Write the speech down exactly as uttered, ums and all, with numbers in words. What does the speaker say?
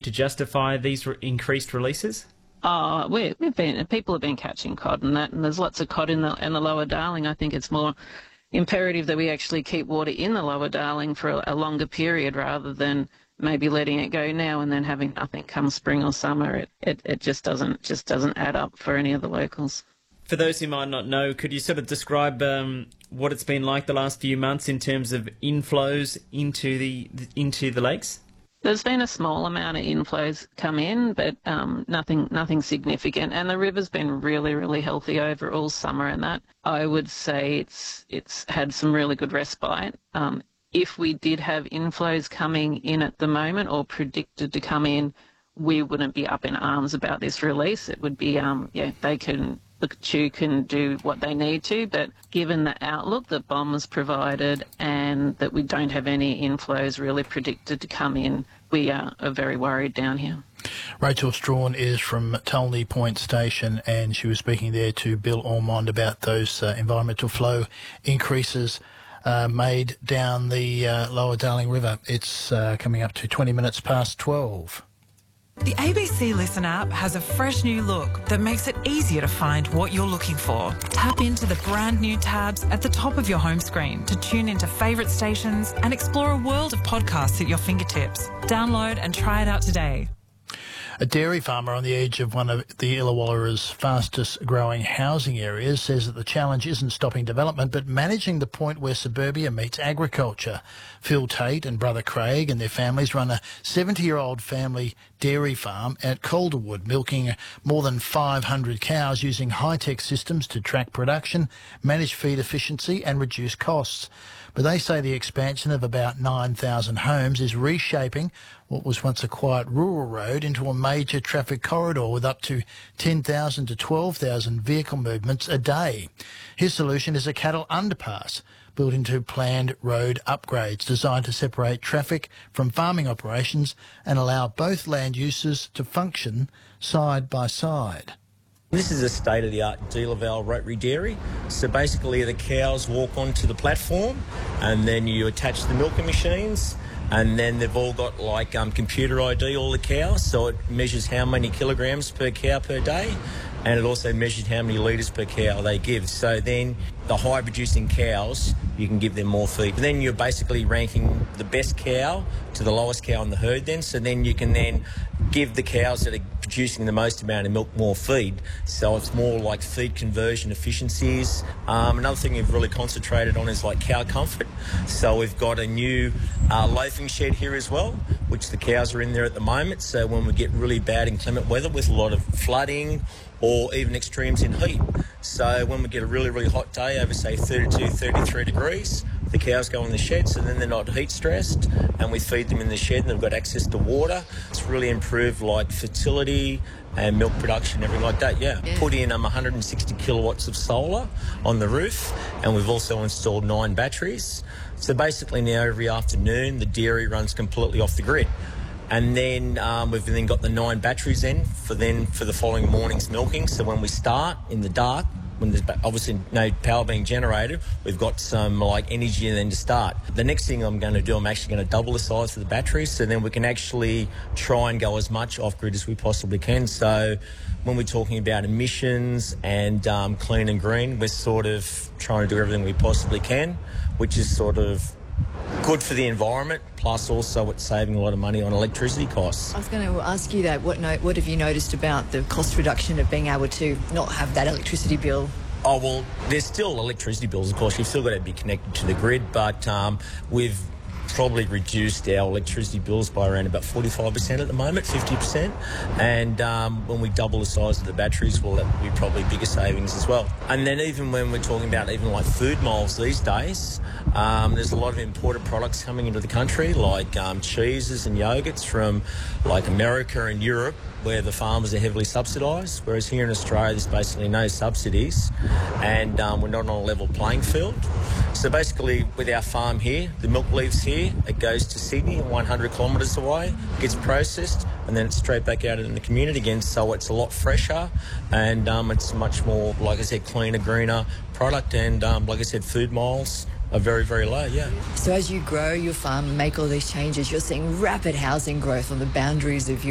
to justify these re- increased releases? Oh, we we've been people have been catching cod and that, and there's lots of cod in the in the Lower Darling. I think it's more imperative that we actually keep water in the Lower Darling for a, a longer period rather than maybe letting it go now and then having nothing come spring or summer. It it, it just doesn't just doesn't add up for any of the locals. For those who might not know, could you sort of describe um, what it's been like the last few months in terms of inflows into the into the lakes? There's been a small amount of inflows come in, but um, nothing nothing significant. And the river's been really, really healthy over all summer, and that I would say it's it's had some really good respite. Um, if we did have inflows coming in at the moment or predicted to come in, we wouldn't be up in arms about this release. It would be, um, yeah, they can, the Chew can do what they need to, but given the outlook that B O M has provided and that we don't have any inflows really predicted to come in, we are, are very worried down here. Rachel Strawn is from Tulney Point Station, and she was speaking there to Bill Ormond about those uh, environmental flow increases uh, made down the uh, Lower Darling River. It's uh, coming up to twenty minutes past twelve. The A B C Listen app has a fresh new look that makes it easier to find what you're looking for. Tap into the brand new tabs at the top of your home screen to tune into favourite stations and explore a world of podcasts at your fingertips. Download and try it out today. A dairy farmer on the edge of one of the Illawarra's fastest growing housing areas says that the challenge isn't stopping development but managing the point where suburbia meets agriculture. Phil Tate and brother Craig and their families run a seventy-year-old family dairy farm at Calderwood, milking more than five hundred cows using high-tech systems to track production, manage feed efficiency and reduce costs. But they say the expansion of about nine thousand homes is reshaping what was once a quiet rural road into a major traffic corridor with up to ten thousand to twelve thousand vehicle movements a day. His solution is a cattle underpass built into planned road upgrades designed to separate traffic from farming operations and allow both land uses to function side by side. This is a state-of-the-art De La Val Rotary Dairy. So basically the cows walk onto the platform and then you attach the milking machines, and then they've all got like um, computer I D, all the cows, so it measures how many kilograms per cow per day, and it also measures how many litres per cow they give. So then the high producing cows, you can give them more feed. But then you're basically ranking the best cow to the lowest cow in the herd then, so then you can then give the cows that are producing the most amount of milk more feed. So it's more like feed conversion efficiencies. Um, another thing we've really concentrated on is like cow comfort. So we've got a new uh, loafing shed here as well, which the cows are in there at the moment. So when we get really bad inclement weather with a lot of flooding or even extremes in heat. So when we get a really, really hot day over, say, thirty-two, thirty-three degrees, the cows go in the shed, so then they're not heat stressed, and we feed them in the shed and they've got access to water. It's really improved like fertility and milk production, everything like that, yeah. yeah. Put in um, one hundred sixty kilowatts of solar on the roof, and we've also installed nine batteries. So basically now every afternoon the dairy runs completely off the grid. And then um, we've then got the nine batteries in for then for the following morning's milking. So when we start in the dark, when there's obviously no power being generated, we've got some like energy then to start. The next thing I'm going to do, I'm actually going to double the size of the batteries, so then we can actually try and go as much off grid as we possibly can. So when we're talking about emissions and um, clean and green, we're sort of trying to do everything we possibly can, which is sort of good for the environment, plus also it's saving a lot of money on electricity costs. I was going to ask you that. What, no, what have you noticed about the cost reduction of being able to not have that electricity bill? Oh, well, there's still electricity bills, of course. You've still got to be connected to the grid, but um, we've probably reduced our electricity bills by around about forty-five percent at the moment, fifty percent. And um, when we double the size of the batteries, well, that will be probably bigger savings as well. And then even when we're talking about even like food miles these days, um, there's a lot of imported products coming into the country, like um, cheeses and yogurts from like America and Europe, where the farmers are heavily subsidised, whereas here in Australia there's basically no subsidies, and um, we're not on a level playing field. So basically with our farm here, the milk leaves here, it goes to Sydney, one hundred kilometres away, gets processed, and then it's straight back out in the community again. So it's a lot fresher, and um, it's much more, like I said, cleaner, greener product, and um, like I said, food miles are very, very low, yeah. So as you grow your farm and make all these changes, you're seeing rapid housing growth on the boundaries of your